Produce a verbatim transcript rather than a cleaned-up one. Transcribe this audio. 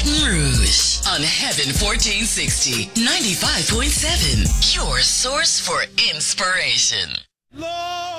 Baton Rouge on Heaven fourteen sixty, ninety-five point seven, your source for inspiration. Lord.